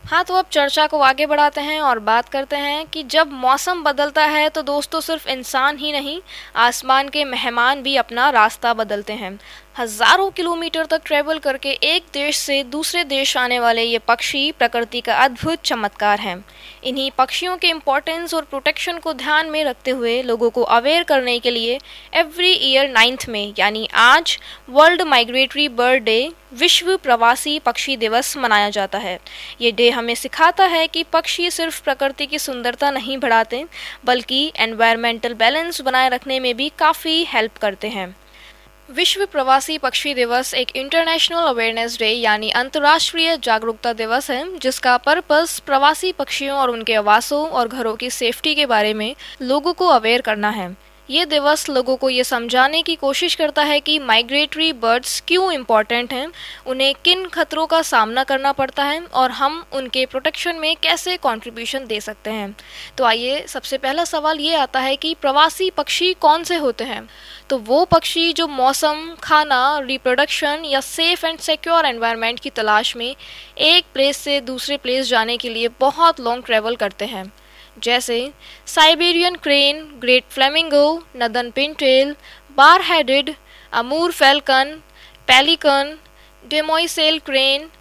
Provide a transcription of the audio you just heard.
हाँ, तो अब चर्चा को आगे बढ़ाते हैं और बात करते हैं कि जब मौसम बदलता है तो दोस्तों सिर्फ इंसान ही नहीं, आसमान के मेहमान भी अपना रास्ता बदलते हैं। हजारों किलोमीटर तक ट्रेवल करके एक देश से दूसरे देश आने वाले ये पक्षी प्रकृति का अद्भुत चमत्कार हैं। इन्हीं पक्षियों के इम्पोर्टेंस और प्रोटेक्शन को ध्यान में रखते हुए लोगों को अवेयर करने के लिए एवरी ईयर 9 में यानी आज वर्ल्ड माइग्रेटरी बर्ड डे, विश्व प्रवासी पक्षी दिवस मनाया जाता है। ये डे हमें सिखाता है कि पक्षी सिर्फ प्रकृति की सुंदरता नहीं बढ़ाते, बल्कि एनवायरमेंटल बैलेंस बनाए रखने में भी काफ़ी हेल्प करते हैं। विश्व प्रवासी पक्षी दिवस एक इंटरनेशनल अवेयरनेस डे यानी अंतर्राष्ट्रीय जागरूकता दिवस है, जिसका पर्पस प्रवासी पक्षियों और उनके आवासों और घरों की सेफ्टी के बारे में लोगों को अवेयर करना है। ये दिवस लोगों को ये समझाने की कोशिश करता है कि माइग्रेटरी बर्ड्स क्यों इम्पॉर्टेंट हैं, उन्हें किन खतरों का सामना करना पड़ता है और हम उनके प्रोटेक्शन में कैसे कंट्रीब्यूशन दे सकते हैं। तो आइए, सबसे पहला सवाल ये आता है कि प्रवासी पक्षी कौन से होते हैं। तो वो पक्षी जो मौसम, खाना, रिप्रोडक्शन या सेफ एंड सिक्योर एनवायरनमेंट की तलाश में एक प्लेस से दूसरे प्लेस जाने के लिए बहुत लॉन्ग ट्रैवल करते हैं, जैसे Siberian crane, great flamingo, northern Pintail, bar headed, अमूर falcon, pelican, demoiselle crane,